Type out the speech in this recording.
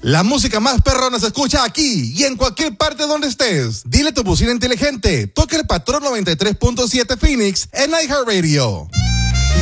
La música más perrona se escucha aquí y en cualquier parte donde estés. Dile a tu bocina inteligente, toca el Patrón 93.7 Phoenix en iHeartRadio.